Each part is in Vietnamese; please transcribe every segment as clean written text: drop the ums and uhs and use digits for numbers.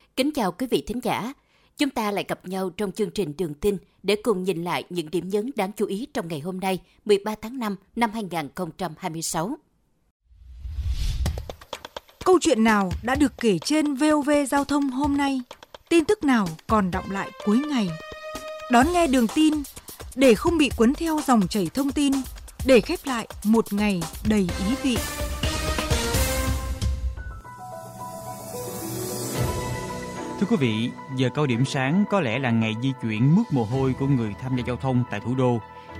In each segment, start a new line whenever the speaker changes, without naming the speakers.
Kính chào quý vị thính giả. Chúng ta lại gặp nhau trong chương trình Đường tin để cùng nhìn lại những điểm nhấn đáng chú ý trong ngày hôm nay, 13 tháng 5 năm 2026.
Câu chuyện nào đã được kể trên VOV Giao thông hôm nay? Tin tức nào còn đọng lại cuối ngày? Đón nghe Đường tin để không bị cuốn theo dòng chảy thông tin, để khép lại một ngày đầy ý vị.
Thưa quý vị, giờ cao điểm sáng có lẽ là ngày di chuyển mướt mồ hôi của người tham gia giao thông tại thủ đô.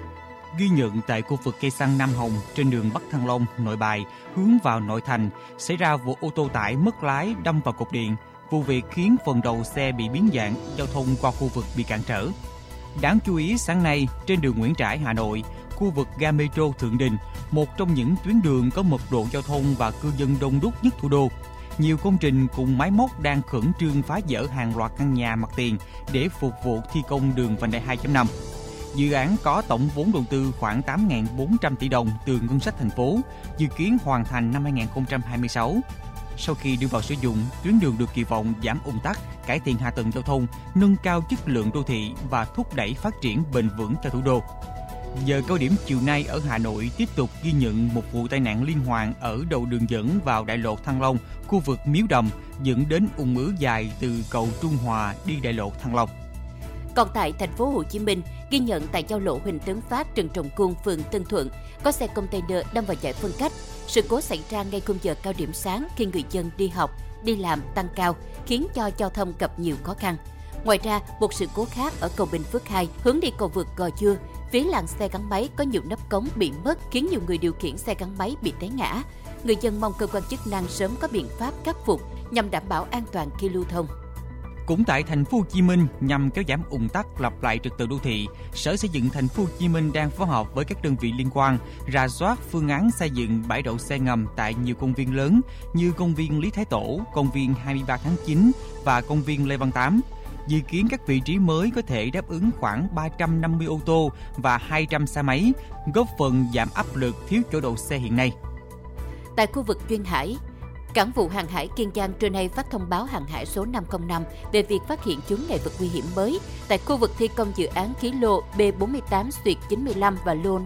Ghi nhận tại khu vực cây xăng Nam Hồng trên đường Bắc Thăng Long, Nội Bài hướng vào nội thành xảy ra vụ ô tô tải mất lái đâm vào cột điện. Vụ việc khiến phần đầu xe bị biến dạng, giao thông qua khu vực bị cản trở. Đáng chú ý, sáng nay trên đường Nguyễn Trãi, Hà Nội, khu vực ga Metro Thượng Đình, một trong những tuyến đường có mật độ giao thông và cư dân đông đúc nhất thủ đô. Nhiều công trình cùng máy móc đang khẩn trương phá dỡ hàng loạt căn nhà mặt tiền để phục vụ thi công đường vành đai 2.5. Dự án có tổng vốn đầu tư khoảng 8.400 tỷ đồng từ ngân sách thành phố, dự kiến hoàn thành năm 2026. Sau khi đưa vào sử dụng, tuyến đường được kỳ vọng giảm ùn tắc, cải thiện hạ tầng giao thông, nâng cao chất lượng đô thị và thúc đẩy phát triển bền vững cho thủ đô. Giờ cao điểm chiều nay ở Hà Nội tiếp tục ghi nhận một vụ tai nạn liên hoàn ở đầu đường dẫn vào đại lộ Thăng Long, khu vực Miếu Đầm, dẫn đến ùn ứ dài từ cầu Trung Hòa đi đại lộ Thăng Long.
Còn tại thành phố Hồ Chí Minh, ghi nhận tại giao lộ Huỳnh Tấn Phát, Trần Trọng Cung, phường Tân Thuận, có xe container đâm vào giải phân cách. Sự cố xảy ra ngay khung giờ cao điểm sáng khi người dân đi học, đi làm tăng cao, khiến cho giao thông gặp nhiều khó khăn. Ngoài ra, một sự cố khác ở cầu Bình Phước 2 hướng đi cầu vượt Gò Dưa, phía làn xe gắn máy có nhiều nắp cống bị mất khiến nhiều người điều khiển xe gắn máy bị té ngã. Người dân mong cơ quan chức năng sớm có biện pháp khắc phục nhằm đảm bảo an toàn khi lưu thông.
Cũng tại thành phố Hồ Chí Minh, nhằm kéo giảm ùn tắc, lập lại trật tự đô thị, Sở Xây dựng thành phố Hồ Chí Minh đang phối hợp với các đơn vị liên quan rà soát phương án xây dựng bãi đậu xe ngầm tại nhiều công viên lớn như công viên Lý Thái Tổ, công viên 23 tháng 9 và công viên Lê Văn Tám. Dự kiến các vị trí mới có thể đáp ứng khoảng 350 ô tô và 200 xe máy, góp phần giảm áp lực thiếu chỗ đậu xe hiện nay.
Tại khu vực Duyên Hải, Cảng vụ Hàng hải Kiên Giang trưa nay phát thông báo hàng hải số 505 về việc phát hiện chướng ngại vật nguy hiểm mới tại khu vực thi công dự án khí lô B48/95 và lô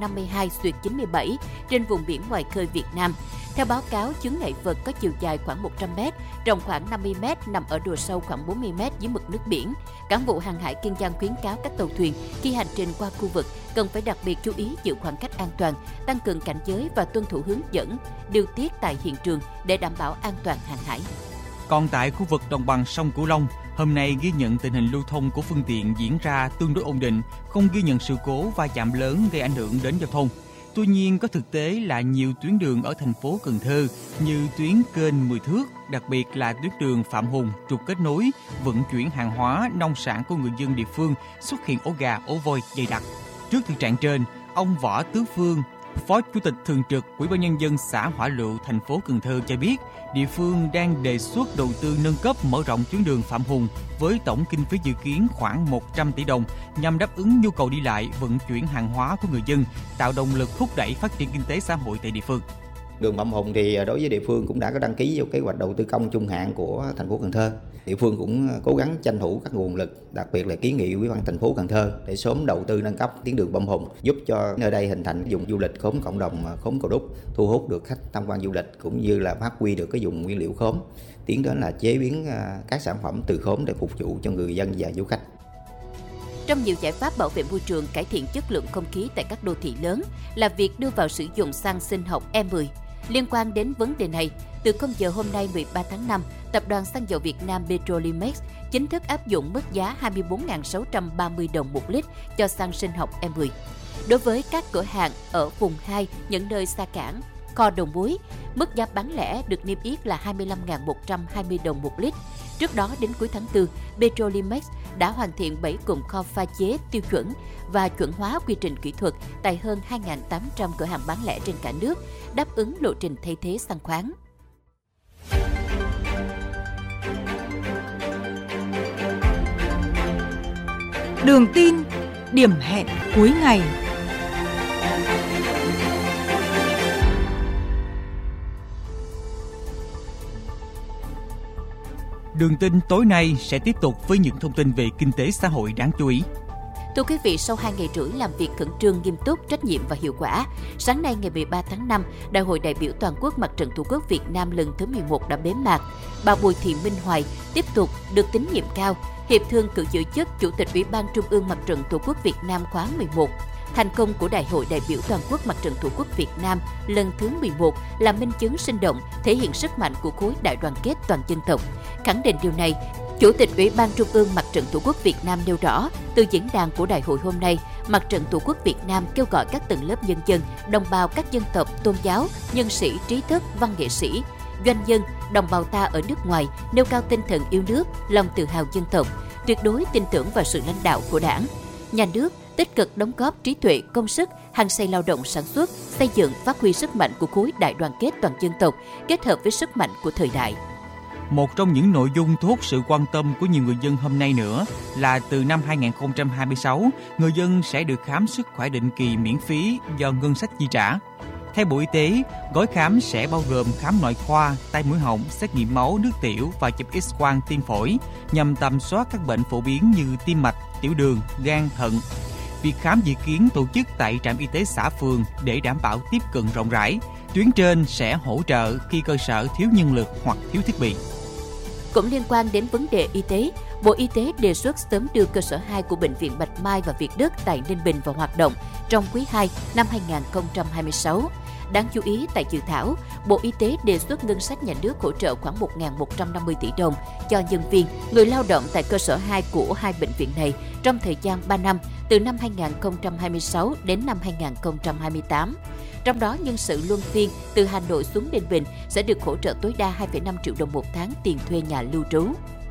52/97 trên vùng biển ngoài khơi Việt Nam. Theo báo cáo, chướng ngại vật có chiều dài khoảng 100 m, rộng khoảng 50 m, nằm ở độ sâu khoảng 40 m dưới mực nước biển. Cảng vụ Hàng hải Kiên Giang khuyến cáo các tàu thuyền khi hành trình qua khu vực cần phải đặc biệt chú ý giữ khoảng cách an toàn, tăng cường cảnh giới và tuân thủ hướng dẫn, điều tiết tại hiện trường để đảm bảo an toàn hàng hải.
Còn tại khu vực đồng bằng sông Cửu Long, hôm nay ghi nhận tình hình lưu thông của phương tiện diễn ra tương đối ổn định, không ghi nhận sự cố va chạm lớn gây ảnh hưởng đến giao thông. Tuy nhiên, có thực tế là nhiều tuyến đường ở thành phố Cần Thơ như tuyến kênh 10 thước, đặc biệt là tuyến đường Phạm Hùng, trục kết nối, vận chuyển hàng hóa, nông sản của người dân địa phương xuất hiện ổ gà, ổ voi dày đặc. Trước thực trạng trên, ông Võ Tứ Phương, Phó Chủ tịch Thường trực Ủy ban Nhân dân xã Hỏa Lựu, thành phố Cần Thơ cho biết, địa phương đang đề xuất đầu tư nâng cấp mở rộng tuyến đường Phạm Hùng với tổng kinh phí dự kiến khoảng 100 tỷ đồng nhằm đáp ứng nhu cầu đi lại, vận chuyển hàng hóa của người dân, tạo động lực thúc đẩy phát triển kinh tế xã hội tại địa phương.
Đường Phạm Hùng thì đối với địa phương cũng đã có đăng ký vào kế hoạch đầu tư công trung hạn của thành phố Cần Thơ. Địa phương cũng cố gắng tranh thủ các nguồn lực, đặc biệt là kiến nghị Ủy ban thành phố Cần Thơ để sớm đầu tư nâng cấp tuyến đường Phạm Hùng, giúp cho nơi đây hình thành vùng du lịch khóm cộng đồng khóm Cầu Đúc, thu hút được khách tham quan du lịch cũng như là phát huy được cái vùng nguyên liệu khóm, tiến đến là chế biến các sản phẩm từ khóm để phục vụ cho người dân và du khách.
Trong nhiều giải pháp bảo vệ môi trường, cải thiện chất lượng không khí tại các đô thị lớn là việc đưa vào sử dụng xăng sinh học E10. Liên quan đến vấn đề này, từ 0 giờ hôm nay 13 tháng 5, Tập đoàn Xăng dầu Việt Nam Petrolimex chính thức áp dụng mức giá 24.630 đồng một lít cho xăng sinh học E10. Đối với các cửa hàng ở vùng 2, những nơi xa cảng, kho đầu mối, mức giá bán lẻ được niêm yết là 25.120 đồng một lít. Trước đó, đến cuối tháng 4, Petrolimex đã hoàn thiện 7 cụm kho pha chế tiêu chuẩn và chuẩn hóa quy trình kỹ thuật tại hơn 2.800 cửa hàng bán lẻ trên cả nước, đáp ứng lộ trình thay thế xăng khoáng.
Đường tin, điểm hẹn cuối ngày.
Đường tin tối nay sẽ tiếp tục với những thông tin về kinh tế xã hội đáng chú ý.
Thưa quý vị, sau 2 ngày rưỡi làm việc khẩn trương, nghiêm túc, trách nhiệm và hiệu quả, sáng nay ngày 13 tháng 5, Đại hội đại biểu toàn quốc Mặt trận Tổ quốc Việt Nam lần thứ 11 đã bế mạc. Bà Bùi Thị Minh Hoài tiếp tục được tín nhiệm cao, hiệp thương cử giữ chức Chủ tịch Ủy ban Trung ương Mặt trận Tổ quốc Việt Nam khóa 11. Thành công của Đại hội đại biểu toàn quốc Mặt trận Tổ quốc Việt Nam lần thứ 11 là minh chứng sinh động, thể hiện sức mạnh của khối đại đoàn kết toàn dân tộc. Khẳng định điều này, Chủ tịch Ủy ban Trung ương Mặt trận Tổ quốc Việt Nam nêu rõ, từ diễn đàn của đại hội hôm nay, Mặt trận Tổ quốc Việt Nam kêu gọi các tầng lớp nhân dân, đồng bào các dân tộc, tôn giáo, nhân sĩ, trí thức, văn nghệ sĩ, doanh nhân, đồng bào ta ở nước ngoài nêu cao tinh thần yêu nước, lòng tự hào dân tộc, tuyệt đối tin tưởng vào sự lãnh đạo của Đảng, Nhà nước, tích cực đóng góp trí tuệ, công sức, hăng say lao động sản xuất, xây dựng, phát huy sức mạnh của khối đại đoàn kết toàn dân tộc, kết hợp với sức mạnh của thời đại.
Một trong những nội dung thu hút sự quan tâm của nhiều người dân hôm nay nữa là từ năm 2026, người dân sẽ được khám sức khỏe định kỳ miễn phí do ngân sách chi trả. Theo Bộ Y tế, gói khám sẽ bao gồm khám nội khoa, tai mũi họng, xét nghiệm máu, nước tiểu và chụp X-quang tim phổi nhằm tầm soát các bệnh phổ biến như tim mạch, tiểu đường, gan, thận. Việc khám dự kiến tổ chức tại trạm y tế xã phường để đảm bảo tiếp cận rộng rãi. Tuyến trên sẽ hỗ trợ khi cơ sở thiếu nhân lực hoặc thiếu thiết bị.
Cũng liên quan đến vấn đề y tế, Bộ Y tế đề xuất sớm đưa cơ sở 2 của Bệnh viện Bạch Mai và Việt Đức tại Ninh Bình vào hoạt động trong quý 2 năm 2026. Đáng chú ý, tại dự thảo, Bộ Y tế đề xuất ngân sách nhà nước hỗ trợ khoảng 1.150 tỷ đồng cho nhân viên, người lao động tại cơ sở 2 của hai bệnh viện này trong thời gian 3 năm, từ năm 2026 đến năm 2028. Trong đó, nhân sự luân phiên từ Hà Nội xuống Ninh Bình sẽ được hỗ trợ tối đa 2,5 triệu đồng một tháng tiền thuê nhà lưu trú.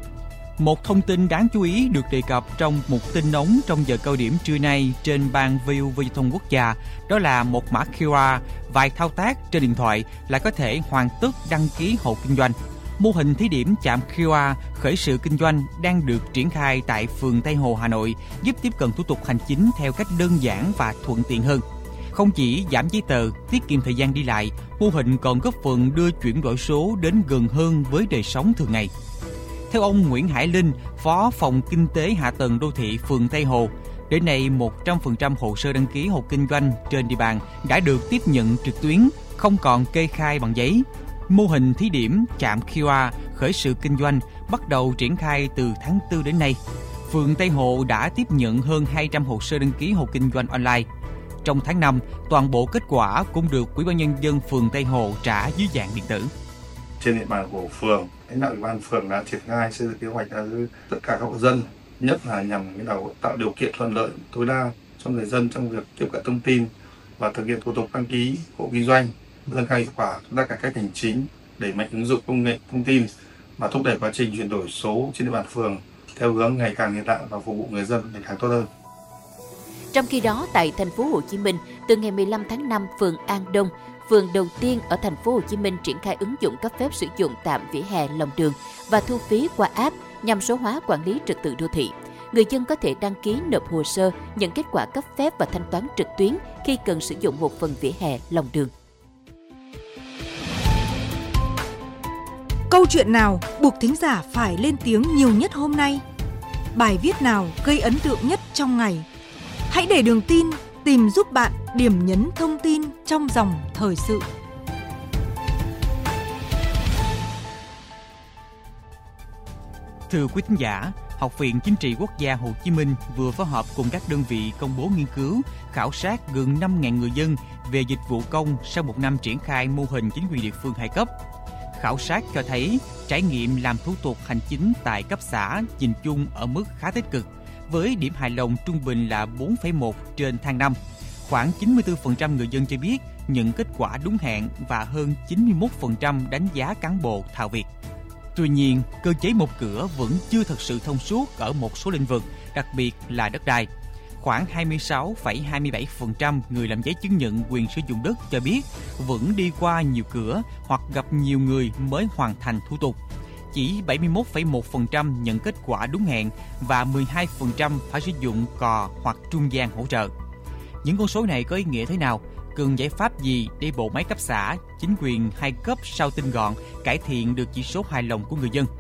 Một thông tin đáng chú ý được đề cập trong một tin nóng trong giờ cao điểm trưa nay trên ban VOV Giao thông Quốc gia, đó là một mã QR, vài thao tác trên điện thoại là có thể hoàn tất đăng ký hộ kinh doanh. Mô hình thí điểm chạm QR khởi sự kinh doanh đang được triển khai tại phường Tây Hồ, Hà Nội, giúp tiếp cận thủ tục hành chính theo cách đơn giản và thuận tiện hơn. Không chỉ giảm giấy tờ, tiết kiệm thời gian đi lại, mô hình còn góp phần đưa chuyển đổi số đến gần hơn với đời sống thường ngày. Theo ông Nguyễn Hải Linh, Phó Phòng Kinh tế Hạ tầng Đô thị phường Tây Hồ, đến nay 100% hồ sơ đăng ký hộ kinh doanh trên địa bàn đã được tiếp nhận trực tuyến, không còn kê khai bằng giấy. Mô hình thí điểm chạm QR khởi sự kinh doanh bắt đầu triển khai từ tháng 4 đến nay. Phường Tây Hồ đã tiếp nhận hơn 200 hồ sơ đăng ký hộ kinh doanh online. Trong tháng 5, toàn bộ kết quả cũng được Ủy ban Nhân dân phường Tây Hồ trả dưới dạng điện tử.
Trên địa bàn của phường, lãnh đạo Ủy ban phường đã triển khai xây dựng kế hoạch tới tất cả các hộ dân, nhất là nhằm tạo điều kiện thuận lợi tối đa cho người dân trong việc tiếp cận thông tin và thực hiện thủ tục đăng ký hộ kinh doanh, nâng cao hiệu quả công tác cải cách hành chính, đẩy mạnh ứng dụng công nghệ thông tin và thúc đẩy quá trình chuyển đổi số trên địa bàn phường theo hướng ngày càng hiện đại và phục vụ người dân ngày càng tốt hơn.
Trong khi đó, tại thành phố Hồ Chí Minh, từ ngày 15 tháng 5, phường An Đông, phường đầu tiên ở thành phố Hồ Chí Minh triển khai ứng dụng cấp phép sử dụng tạm vỉa hè, lòng đường và thu phí qua app nhằm số hóa quản lý trật tự đô thị. Người dân có thể đăng ký nộp hồ sơ, nhận kết quả cấp phép và thanh toán trực tuyến khi cần sử dụng một phần vỉa hè, lòng đường.
Câu chuyện nào buộc thính giả phải lên tiếng nhiều nhất hôm nay? Bài viết nào gây ấn tượng nhất trong ngày? Hãy để Đường Tin tìm giúp bạn điểm nhấn thông tin trong dòng thời sự.
Thưa quý thính giả, Học viện Chính trị Quốc gia Hồ Chí Minh vừa phối hợp cùng các đơn vị công bố nghiên cứu, khảo sát gần 5.000 người dân về dịch vụ công sau một năm triển khai mô hình chính quyền địa phương 2 cấp. Khảo sát cho thấy trải nghiệm làm thủ tục hành chính tại cấp xã nhìn chung ở mức khá tích cực, với điểm hài lòng trung bình là 4,1 trên thang 5. Khoảng 94% người dân cho biết nhận kết quả đúng hẹn và hơn 91% đánh giá cán bộ thạo việc. Tuy nhiên, cơ chế một cửa vẫn chưa thật sự thông suốt ở một số lĩnh vực, đặc biệt là đất đai. Khoảng 26,27% người làm giấy chứng nhận quyền sử dụng đất cho biết vẫn đi qua nhiều cửa hoặc gặp nhiều người mới hoàn thành thủ tục. Chỉ 71,1% nhận kết quả đúng hẹn và 12% phải sử dụng cò hoặc trung gian hỗ trợ. Những con số này có ý nghĩa thế nào? Cần giải pháp gì để bộ máy cấp xã, chính quyền 2 cấp sau tinh gọn cải thiện được chỉ số hài lòng của người dân?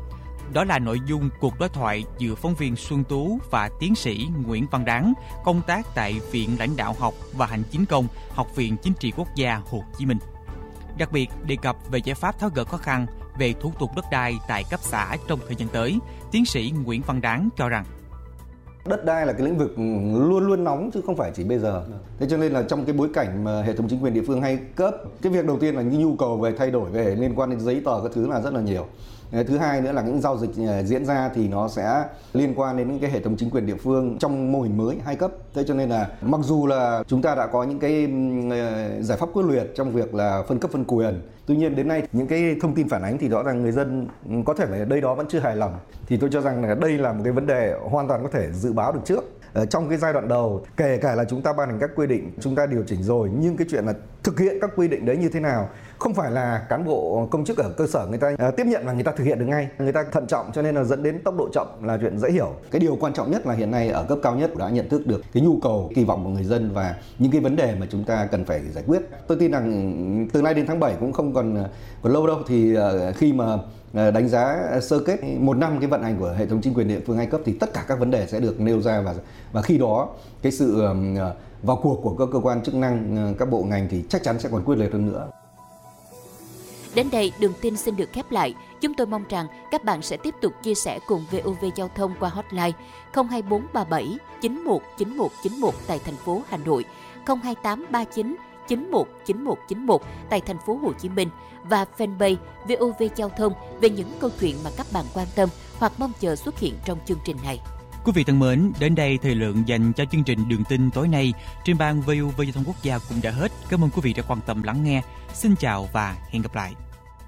đó là nội dung cuộc đối thoại giữa phóng viên Xuân Tú và tiến sĩ Nguyễn Văn Đáng, công tác tại Viện Lãnh đạo học và Hành chính công, Học viện Chính trị Quốc gia Hồ Chí Minh. Đặc biệt đề cập về giải pháp tháo gỡ khó khăn về thủ tục đất đai tại cấp xã trong thời gian tới, tiến sĩ Nguyễn Văn Đáng cho rằng
đất đai là cái lĩnh vực luôn luôn nóng chứ không phải chỉ bây giờ. Thế cho nên là trong cái bối cảnh mà hệ thống chính quyền địa phương hay cấp, cái việc đầu tiên là những nhu cầu về thay đổi về liên quan đến giấy tờ các thứ là rất là nhiều. Thứ hai nữa là những giao dịch diễn ra thì nó sẽ liên quan đến những cái hệ thống chính quyền địa phương trong mô hình mới hai cấp. Thế cho nên là mặc dù là chúng ta đã có những cái giải pháp quyết liệt trong việc là phân cấp phân quyền, tuy nhiên đến nay những cái thông tin phản ánh thì rõ ràng người dân có thể là đây đó vẫn chưa hài lòng. Thì tôi cho rằng là đây là một cái vấn đề hoàn toàn có thể dự báo được trước. Trong cái giai đoạn đầu, kể cả là chúng ta ban hành các quy định, chúng ta điều chỉnh rồi, nhưng cái chuyện là thực hiện các quy định đấy như thế nào không phải là cán bộ công chức ở cơ sở người ta tiếp nhận và người ta thực hiện được ngay, người ta thận trọng cho nên là dẫn đến tốc độ chậm là chuyện dễ hiểu. Cái điều quan trọng nhất là hiện nay ở cấp cao nhất đã nhận thức được cái nhu cầu, kỳ vọng của người dân và những cái vấn đề mà chúng ta cần phải giải quyết. Tôi tin rằng từ nay đến tháng 7 cũng không còn lâu đâu, thì khi mà đánh giá sơ kết một năm cái vận hành của hệ thống chính quyền địa phương hai cấp thì tất cả các vấn đề sẽ được nêu ra và khi đó cái sự vào cuộc của các cơ quan chức năng, các bộ ngành thì chắc chắn sẽ còn quyết liệt hơn nữa.
Đến đây, Đường tin xin được khép lại. Chúng tôi mong rằng các bạn sẽ tiếp tục chia sẻ cùng VOV Giao thông qua hotline 02437 919191 tại thành phố Hà Nội, 02839 919191 tại thành phố Hồ Chí Minh và fanpage VOV Giao thông về những câu chuyện mà các bạn quan tâm hoặc mong chờ xuất hiện trong chương trình này.
Quý vị thân mến, đến đây thời lượng dành cho chương trình Đường tin tối nay trên ban VOV Giao thông Quốc gia cũng đã hết. Cảm ơn quý vị đã quan tâm lắng nghe. Xin chào và hẹn gặp lại.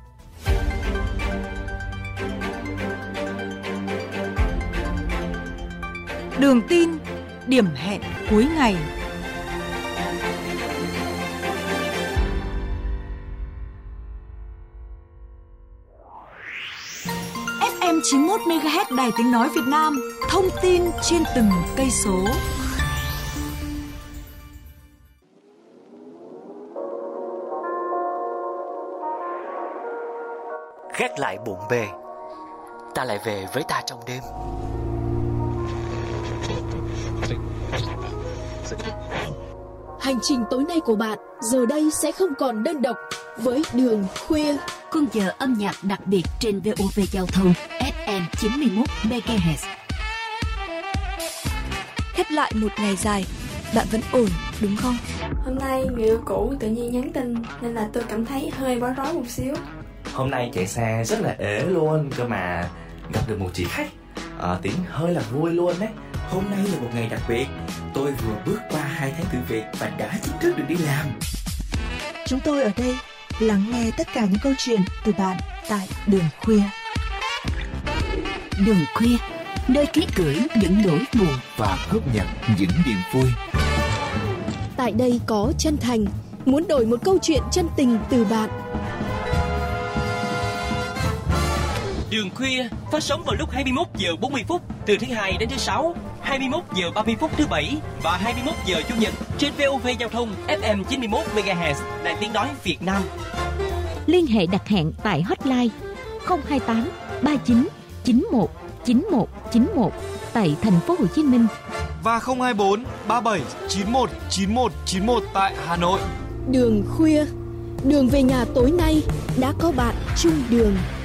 Đường tin, điểm hẹn cuối ngày. FM 91 MHz Đài Tiếng nói Việt Nam, thông tin trên từng cây số.
Gác lại bộn bề, ta lại về với ta trong đêm.
Hành trình tối nay của bạn giờ đây sẽ không còn đơn độc với Đường Khuya.
Khung giờ âm nhạc đặc biệt trên VOV Giao thông FM 91 MHz.
Khép lại một ngày dài, bạn vẫn ổn đúng không?
Hôm nay người yêu cũ tự nhiên nhắn tin nên là tôi cảm thấy hơi bối rối một xíu.
Hôm nay chạy xe rất là ế luôn cơ mà gặp được một chị khách, tính hơi là vui luôn đấy. Hôm nay là một ngày đặc biệt, tôi vừa bước qua 2 tháng thử việc và đã chính thức được đi làm.
Chúng tôi ở đây lắng nghe tất cả những câu chuyện từ bạn tại Đường Khuya.
Đường Khuya, nơi ký gửi những nỗi buồn
và góp nhặt những niềm vui.
Tại đây có chân thành, muốn đổi một câu chuyện chân tình từ bạn.
Đường Khuya phát sóng vào lúc 21 giờ 40 phút từ thứ Hai đến thứ Sáu, 21 giờ 30 phút thứ Bảy và 21 giờ Chủ nhật trên VOV Giao thông FM 91 MHz Đài Tiếng nói Việt Nam.
Liên hệ đặt hẹn tại hotline 028 39 91 91 91 tại thành phố Hồ Chí Minh
và 024 37 91 91 91 tại Hà Nội.
Đường Khuya, đường về nhà tối nay đã có bạn chung đường.